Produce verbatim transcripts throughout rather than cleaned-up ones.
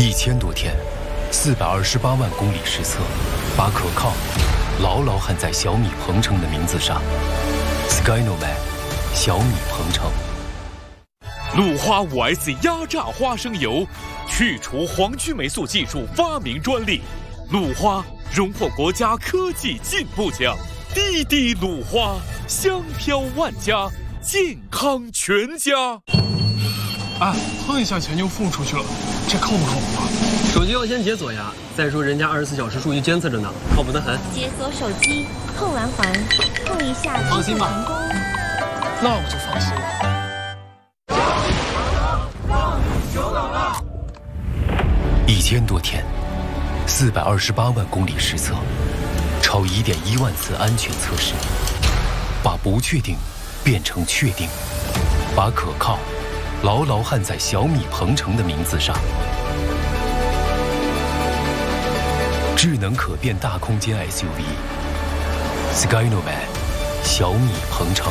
一千多天，四百二十八万公里实测，把可靠牢牢焊在小米鹏程的名字上。Skynoman， 小米鹏程。 鲁花 五 S 压榨花生油，去除黄曲霉素技术发明专利。鲁花荣获国家科技进步奖。滴滴鲁花，香飘万家，健康全家。 哎，碰一下钱就付出去了，这靠不靠谱啊？ 手机要先解锁呀。再说人家二十四小时数据监测着呢，靠谱得很。 解锁手机，碰完还，碰一下放心吧。 那我就放心了。 一千多天，四百二十八万公里实测，超一点一万次安全测试，把不确定变成确定，把可靠牢牢焊在小米鹏程的名字上。智能可变大空间 S U V Skynoman， 小米鹏程。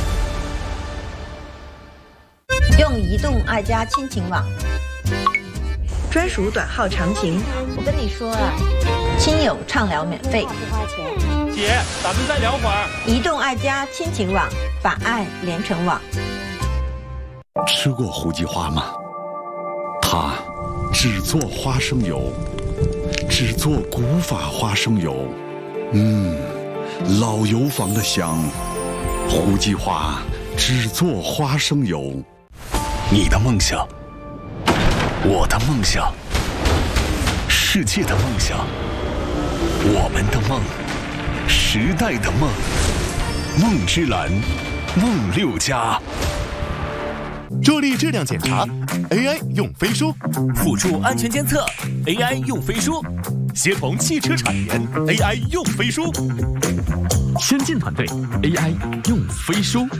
用移动爱家亲情网，专属短号长情。我跟你说啊，亲友畅聊免费， 不花钱。 姐，咱们再聊会儿。 移动爱家亲情网，把爱连成网。 吃过胡记花吗？它只做花生油，只做古法花生油。嗯，老油房的香。胡记花只做花生油。你的梦想，我的梦想，世界的梦想，我们的梦，时代的梦。梦之蓝，梦六家。 助力质量检查 ，A I 用飞书； 辅助安全监测 ，A I 用飞书； 协同汽车产研 ，A I 用飞书；先进团队 ，A I 用飞书。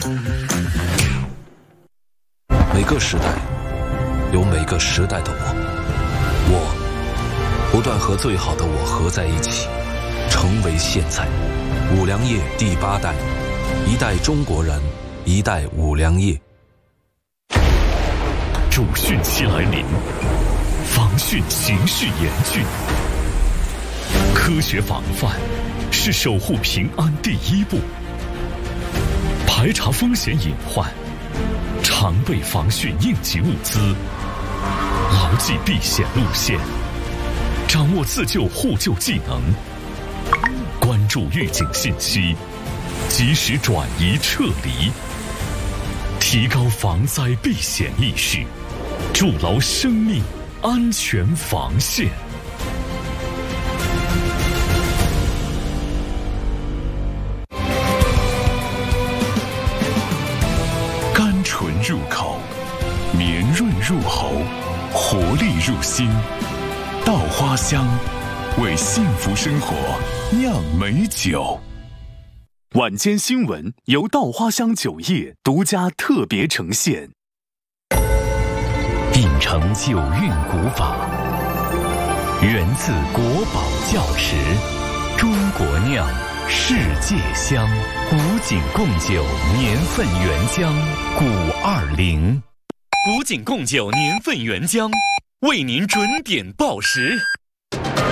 每个时代有每个时代的我，我不断和最好的我合在一起，成为现在。五粮液第八代，一代中国人，一代五粮液。 主汛期来临，防汛形势严峻，科学防范是守护平安第一步。排查风险隐患，常备防汛应急物资，牢记避险路线，掌握自救互救技能，关注预警信息，及时转移撤离，提高防灾避险意识，筑牢生命安全防线。甘醇入口，绵润入喉，活力入心。稻花香，为幸福生活酿美酒。晚间新闻由稻花香酒业独家特别呈现。 秉承酒韵古法，源自国宝窖池，中国酿，世界香。古井贡酒年份原浆古二零， 古井贡酒年份原浆，为您准点报时。